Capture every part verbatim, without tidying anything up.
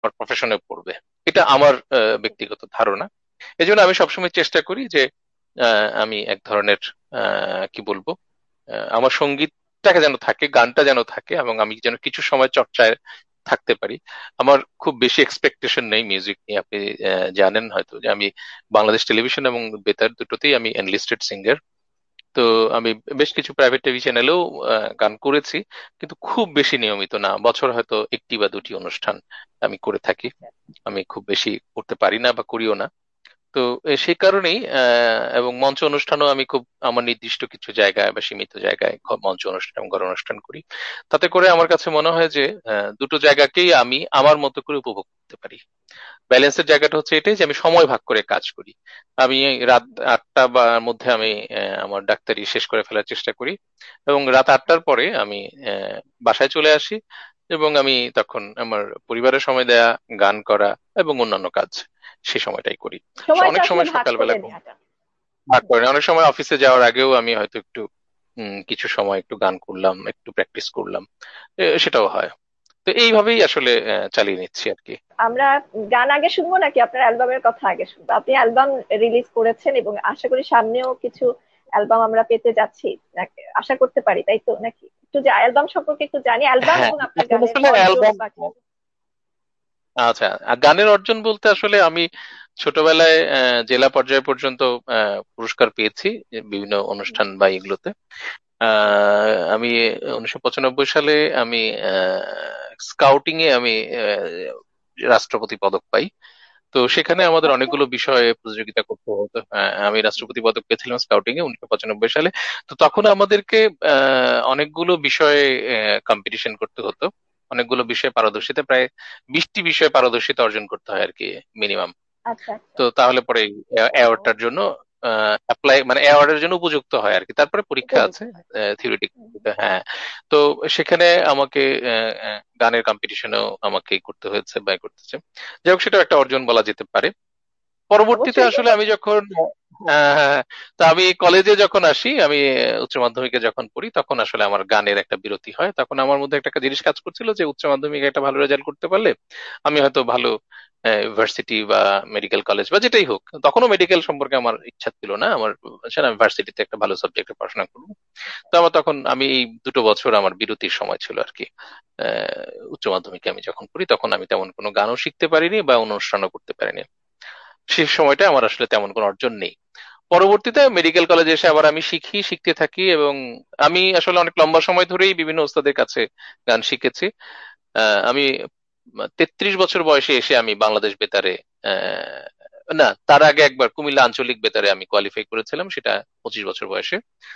আমার প্রফেশনে পড়বে। এটা আমার আহ, ব্যক্তিগত ধারণা। এই জন্য আমি সবসময় চেষ্টা করি যে আহ, আমি এক ধরনের আহ, কি বলবো, আহ, আমার সঙ্গীতটাকে যেন থাকে, গানটা যেন থাকে, এবং আমি যেন কিছু সময় চর্চায় থাকতে পারি। আমার খুব বেশি এক্সপেকটেশন নেই মিউজিক নিয়ে। আপনি আহ, জানেন হয়তো যে আমি বাংলাদেশ টেলিভিশন এবং বেতার দুটোতেই আমি এনলিস্টেড সিঙ্গার। তো আমি বেশ কিছু প্রাইভেট টিভি চ্যানেলেও গান করেছি, কিন্তু খুব বেশি নিয়মিত না। বছর হয়তো একটি বা দুটি অনুষ্ঠান আমি করে থাকি। আমি খুব বেশি করতে পারি না বা করিও না। তো এ, সেই কারণেই আহ, এবং মঞ্চ অনুষ্ঠানও আমি খুব আমার নির্দিষ্ট কিছু জায়গায় বা সীমিত জায়গায় ঘ- মঞ্চ অনুষ্ঠান এবং ঘর অনুষ্ঠান করি। তাতে করে আমার কাছে মনে হয় যে আহ, দুটো জায়গাকেই আমি আমার মতো করে উপভোগ করতে পারি। ব্যালেন্সের জায়গাটা হচ্ছে এটাই যে আমি সময় ভাগ করে কাজ করি। আমি রাত আটটা বা মধ্যে আমি আহ, আমার ডাক্তারি শেষ করে ফেলার চেষ্টা করি, এবং রাত আটটার পরে আমি আহ, বাসায় চলে আসি, এবং আমি তখন আমার পরিবারের সময় দেয়া, গান করা এবং অন্যান্য কাজ সে সময়টাই করি। সময়টা অনেক আসলে সময় ভাগ সকালবেলা করে ঘুম নেওয়াটা। ভাগ করি না। অনেক সময় অফিসে যাওয়ার আগেও আমি হয়তো একটু উম, কিছু সময় একটু গান করলাম, একটু প্র্যাকটিস করলাম। এ, সেটাও হয়। তো এইভাবেই আসলে আহ, চালিয়ে নিচ্ছি আর কি। আমরা গান আগে শুনবো নাকি আপনার অ্যালবামের কথা আগে শুনবো? আপনি অ্যালবাম রিলিজ করেছেন এবং আশা করি সামনেও কিছু অ্যালবাম আমরা পেতে যাচ্ছি, নাকি আশা করতে পারি, তাই তো? নাকি একটু যে অ্যালবাম সম্পর্কে একটু জানি, অ্যালবাম হ্যাঁ, এবং আপনার এখন গানের আসলে অর্জন অ্যালবাম, বা কিছু। আচ্ছা, আর গানের অর্জন বলতে আসলে আমি ছোটবেলায় আহ, জেলা পর্যায় পর্যন্ত আহ, পুরস্কার পেয়েছি বিভিন্ন অনুষ্ঠান বা এগুলোতে। আহ, আমি উনিশশো পঁচানব্বই সালে আমি স্কাউটিং এ আমি আহ, রাষ্ট্রপতি পদক পাই। তো সেখানে আমাদের আচ্ছা, অনেকগুলো বিষয়ে প্রতিযোগিতা করতে হতো। আহ, আমি রাষ্ট্রপতি পদক পেয়েছিলাম স্কাউটিং এ উনিশশো পঁচানব্বই সালে। তো তখন আমাদেরকে আহ, অনেকগুলো বিষয়ে কম্পিটিশন করতে হতো। অনেকগুলো বিষয়ে পারদর্শিতা, প্রায় বিশটি বিষয়ে পারদর্শিতা অর্জন করতে হয় আর কি, মিনিমাম। আচ্ছা, আচ্ছা। তো তাহলে পরে ও, অ্যাওয়ার্ডটার জন্য অ্যাপ্লাই, মানে অ্যাওয়ার্ডের জন্য উপযুক্ত হয় আর কি। তারপরে পরীক্ষা উপযুক্ত আছে হয়। থিওরিটিক। হুম, হ্যাঁ। তো সেখানে আমাকে আহ, আহ, গানের কম্পিটিশনেও আমাকে করতে হয়েছে বা করতেছে। যাই হোক, সেটাও একটা অর্জন বলা যেতে পারে। পরবর্তীতে অবশ্যই। আসলে আমি যখন আহ, তা আমি কলেজে যখন আসি, আমি আহ, উচ্চ মাধ্যমিকে যখন পড়ি, তখন আসলে আমার গানের একটা বিরতি হয়। তখন আমার মধ্যে একটা জিনিস কাজ করছিল যে উচ্চ মাধ্যমিকে একটা ভালো রেজাল্ট করতে পারলে আমি হয়তো ভালো ইউনিভার্সিটি বা মেডিকেল কলেজ বা যেটাই হোক, তখনও মেডিকেল সম্পর্কে আমার ইচ্ছা ছিল না আমার, সেটা আমি ভার্সিটিতে একটা ভালো সাবজেক্টে পড়াশোনা করবো। তো আমার তখন, আমি এই দুটো বছর আমার বিরতির সময় ছিল আর কি। আহ, উচ্চ মাধ্যমিকে আমি যখন পড়ি তখন আমি তেমন কোনো গানও শিখতে পারিনি বা অনুষ্ঠানও করতে পারিনি। সেই সময়টা আমার আসলে তেমন কোনো অর্জন নেই। পরবর্তীতে মেডিকেল কলেজে এসে আবার আমি শিখি, শিখতে থাকি, এবং আমি আসলে অনেক লম্বা সময় ধরেই বিভিন্ন ওস্তাদের কাছে গান শিখেছি। আহ, আমি তেত্রিশ বছর বয়সে এসে আমি বাংলাদেশ বেতারে, আহ, না, তার আগে একবার কুমিল্লা আঞ্চলিক বেতারে আমি কোয়ালিফাই করেছিলাম, সেটা পঁচিশ বছর বয়সে।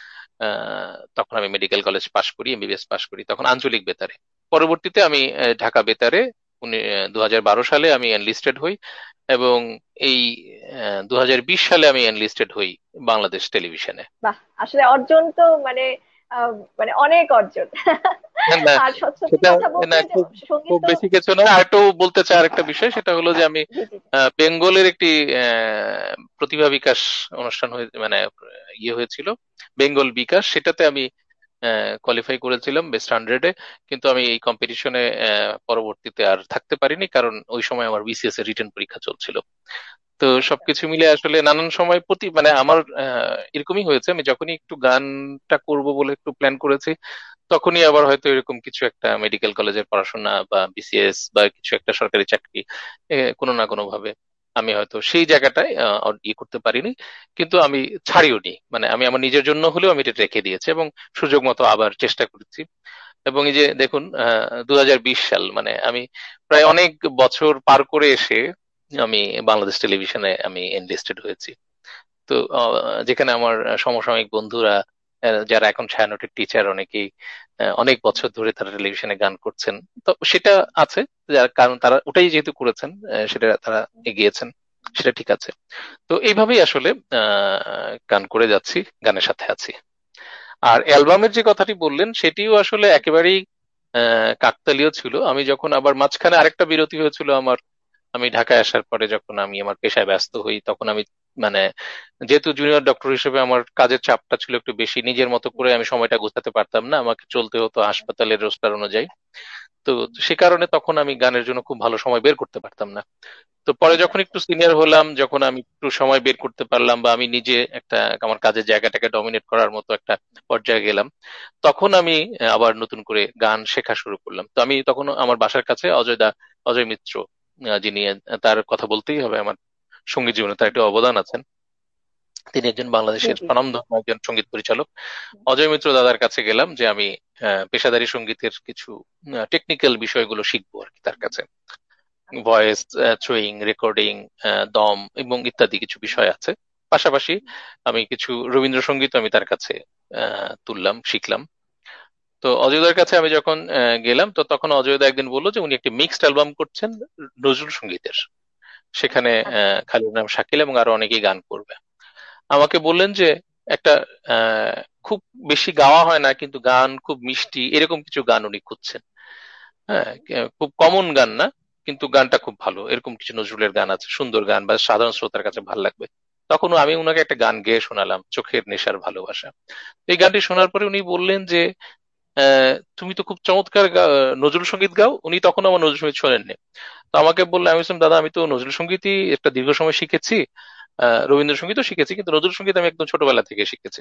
আহ, তখন আমি মেডিকেল কলেজ পাশ করি, এমবিবিএস পাশ করি, তখন আঞ্চলিক বেতারে। পরবর্তীতে আমি আহ, ঢাকা বেতারে উনি দু হাজার বারো সালে আমি এনলিস্টেড হই, এবং এই দু হাজার বিশ সালে আমি এনলিস্টেড হই বাংলাদেশ টেলিভিশনে। বাহ, আসলে অর্জন তো মানে আহ, মানে অনেক অর্জন। না, না, আর সত্যি সত্যি সেটা, কথা না, বলতে যে খুব সঙ্গীত খুব তো। বেশি কিছু না। আরেকটু বলতে চাই, আরেকটা বিষয়, সেটা হলো যে আমি জি, জি, জি। আহ, বেঙ্গলের একটি আহ, প্রতিভা বিকাশ অনুষ্ঠান হয়ে, মানে আহ, ইয়ে হয়েছিল, বেঙ্গল বিকাশ, সেটাতে আমি কোয়ালিফাই করেছিলাম বেস্ট হান্ড্রেডে। কিন্তু আমি এই কম্পিটিশনে পরবর্তীতে আর থাকতে পারিনি, কারণ ওই সময় আমার বিসিএস এর রিটেন পরীক্ষা চলছিল। তো আচ্ছা, সবকিছু মিলে আসলে নানান সময় প্রতি, মানে আমার আহ, এরকমই হয়েছে, আমি যখনই একটু গানটা করব বলে একটু প্ল্যান করেছি, তখনই আবার হয়তো এরকম কিছু একটা মেডিকেল কলেজের পড়াশোনা বা বিসিএস বা কিছু একটা সরকারি চাকরি, এ, কোনো না কোনো ভাবে আমি হয়তো সেই জায়গাটায় আহ, অর- ইয়ে করতে পারিনি। কিন্তু আমি ছাড়িও নি, মানে আমি আমার নিজের জন্য হলেও আমি এটা রেখে দিয়েছি, এবং সুযোগ মতো আবার চেষ্টা করেছি। এবং এই যে দেখুন, আহ দু হাজার বিশ সাল, মানে আমি প্রায় অনেক বছর পার করে এসে আমি বাংলাদেশ টেলিভিশনে আমি এনলিস্টেড হয়েছি। তো আহ, যেখানে আমার সমসাময়িক বন্ধুরা, আহ, যারা এখন ছায়ানটের টিচার, অনেকেই আহ, অনেক বছর ধরে তারা টেলিভিশনে গান করছেন। তো সেটা আছে, যার কারণ তারা ওটাই যেহেতু করেছেন, আহ, সেটা তারা এগিয়েছেন, সেটা ঠিক আছে। তো এইভাবেই আসলে আহ গান করে যাচ্ছি, গানের সাথে আছি। আর অ্যালবামের যে কথাটি বললেন, সেটিও আসলে একেবারেই আহ কাকতালীয় ছিল। আমি যখন আবার মাঝখানে আরেকটা বিরতি হয়েছিল আমার, আমি ঢাকায় আসার পরে যখন আমি আমার পেশায় ব্যস্ত হই, তখন আমি, মানে যেহেতু জুনিয়র ডক্টর হিসেবে আমার কাজের চাপটা ছিল একটু বেশি, নিজের মতো করে আমি সময়টা গোছাতে পারতাম না, আমাকে চলতে হতো হাসপাতালের রোস্টার অনুযায়ী। তো সে কারণে তখন আমি গানের জন্য খুব ভালো সময় বের করতে পারতাম না। তো পরে আচ্ছা যখন একটু সিনিয়র হলাম, যখন আমি একটু সময় বের করতে পারলাম বা আমি নিজে একটা আমার কাজের জায়গাটাকে ডমিনেট করার মতো একটা পর্যায়ে গেলাম, তখন আমি আহ, আবার নতুন করে গান শেখা শুরু করলাম। তো আমি তখন আমার বাসার কাছে অজয় দা, অজয় মিত্র, আহ, যিনি আহ, তার কথা বলতেই হবে আমার সঙ্গীত জীবনে তার একটা অবদান আছেন। তিনি একজন জি বাংলাদেশের জি। স্বনামধন্য একজন সঙ্গীত পরিচালক। অজয় মিত্র দাদার কাছে গেলাম যে আমি আহ, পেশাদারি সঙ্গীতের কিছু টেকনিক্যাল বিষয়গুলো শিখবো আর কি তার কাছে। আচ্ছা ভয়েস থ্রোয়িং, রেকর্ডিং, দম এবং ইত্যাদি কিছু বিষয় আছে। পাশাপাশি আমি কিছু রবীন্দ্রসঙ্গীত আমি তার কাছে আহ, তুললাম, শিখলাম। তো অজয়দার কাছে আমি যখন আহ, গেলাম, তো তখন অজয়দা একদিন বললো যে উনি একটি মিক্সড অ্যালবাম করছেন নজরুল সঙ্গীতের। সেখানে আচ্ছা। আহ, খালিদ নাম শাকিল এবং আরো অনেকেই গান করবে। আমাকে বললেন যে একটা আহ, খুব বেশি গাওয়া হয় না কিন্তু গান খুব মিষ্টি এরকম কিছু গান উনি খুঁজছেন। হ্যাঁ, কে- খুব কমন গান না, কিন্তু গানটা খুব ভালো, এরকম কিছু নজরুলের গান আছে, সুন্দর গান বা সাধারণ শ্রোতার কাছে ভালো লাগবে। তখন আমি উনাকে একটা গান গেয়ে শোনালাম, চোখের নেশার ভালোবাসা। এই গানটি শোনার পরে উনি বললেন যে আহ, তুমি তো খুব চমৎকার গা- নজরুল সঙ্গীত গাও। উনি তখন আমার নজরুল সঙ্গীত শোনেননি। তো আমাকে বললে, আমি বললাম দাদা আমি তো নজরুল সঙ্গীতই একটা দীর্ঘ সময় শিখেছি, আহ রবীন্দ্রসঙ্গীতও শিখেছি, কিন্তু নজরুল সঙ্গীত আমি একদম ছোটবেলা থেকে শিখেছি।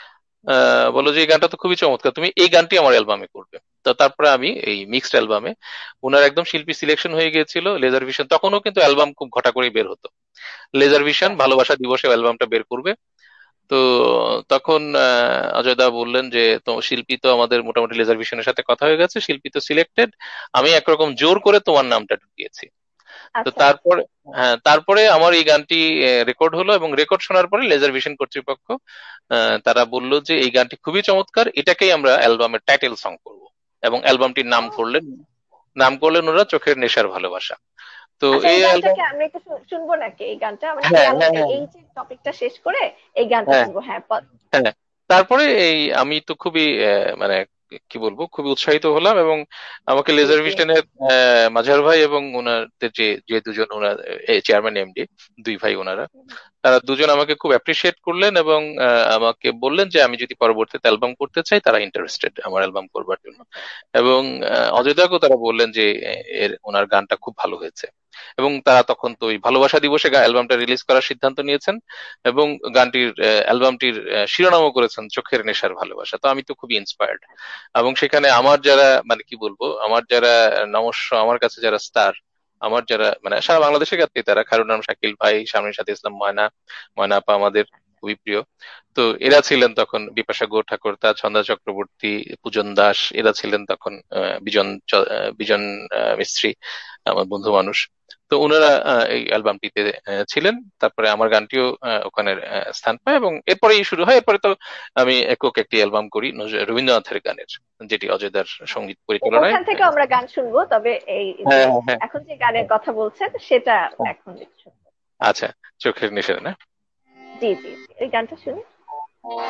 আহ বলো যে এই গানটা তো খুবই চমৎকার, তুমি এই গানটি আমার অ্যালবামে করবে। তো তারপরে আমি এই মিক্সড অ্যালবামে, ওনার একদম শিল্পী সিলেকশন হয়ে গিয়েছিল। লেজার ভিশন তখনও কিন্তু অ্যালবাম খুব ঘটা করেই বের হতো। লেজার ভিশন আচ্ছা ভালোবাসা দিবসে অ্যালবামটা বের করবে। তো তখন আহ, অজয় দা বললেন যে তো শিল্পী তো আমাদের মোটামুটি লেজার ভিশনের সাথে কথা হয়ে গেছে, শিল্পী তো সিলেক্টেড, আমি একরকম জোর করে তোমার নামটা ঢুকিয়েছি। তো আচ্ছা। তারপরে, হ্যাঁ, তারপরে আমার এই গানটি রেকর্ড হলো এবং রেকর্ড শোনার পরে লেজার ভিশন কর্তৃপক্ষ আহ, তারা বলল যে এই গানটি খুবই চমৎকার, এটাকেই আমরা অ্যালবামের টাইটেল সং করব। এবং অ্যালবামটির নাম ও করলেন, নাম করলেন ওরা চোখের নেশার ভালোবাসা। তো আচ্ছা, এই এই গানটা অ্যালবাম, কি আমরা একটু শু- শুনবো নাকি? এই গানটা মানে এই হ্যাঁ আল- হ্যাঁ হ্যাঁ এই যে টপিকটা শেষ করে এই গানটা হ্যাঁ শুনবো, হ্যাঁ প- হ্যাঁ। তারপরে এই আমি তো খুবই আহ, মানে কি বলবো, খুবই উৎসাহিত হলাম এবং আমাকে জি লেজার জি। ভিশনের মাঝার ভাই এবং ওনাদের যে যে দুজন ওনার চেয়ারম্যান এমডি, দুই ভাই ওনারা, তারা দুজন আমাকে খুব অ্যাপ্রিসিয়েট করলেন এবং আহ, আমাকে বললেন যে আমি যদি পরবর্তীতে অ্যালবাম করতে চাই তারা ইন্টারেস্টেড আমার অ্যালবাম করবার জন্য। আচ্ছা এবং আহ, অজয় আচ্ছা। দাকেও তারা বললেন যে এ- এর ওনার গানটা খুব ভালো হয়েছে। এবং তারা তখন তো ওই ভালোবাসা দিবসে অ্যালবামটা রিলিজ করার সিদ্ধান্ত নিয়েছেন এবং গানটির আহ, অ্যালবামটির আহ, শিরোনামও করেছেন চোখের নেশার ভালোবাসা। তো আমি তো খুবই ইন্সপায়ার্ড। এবং সেখানে আমার যারা মানে কি বলবো, আমার যারা নমস্য, আমার কাছে যারা স্টার, আমার যারা মানে সারা বাংলাদেশের কাছে তারা, খারুন নাম শাকিল ভাই, শামীম সাথী ইসলাম ময়না, ময়না আপা আমাদের খুবই প্রিয়। তো এরা ছিলেন তখন, বিপাশা গো ঠাকুর, তা ছন্দা চক্রবর্তী, পূজন দাস, এরা ছিলেন তখন আহ, বিজন চ- আহ, বিজন আহ, মিস্ত্রি, আমার বন্ধু মানুষ। তো ওনারা আহ, এই অ্যালবামটিতে আহ, ছিলেন। তারপরে আমার গানটিও আহ, ওখানে আহ, স্থান পায় এবং এরপরেই শুরু হয়। এরপরে তো আমি একক একটি অ্যালবাম করি নজ- রবীন্দ্রনাথের গানের, যেটি অজয়দার হ্যাঁ, সঙ্গীত ও- পরিচালনায়। ওখান থেকে আমরা গান শুনবো, তবে এই যে হ্যাঁ হ্যাঁ হ্যাঁ এখন যে গানের কথা বলছেন সেটা হ্যাঁ। এখন শুনবো। আচ্ছা, চোখের নেশা না? জি জি জি, এই গানটা শুনি।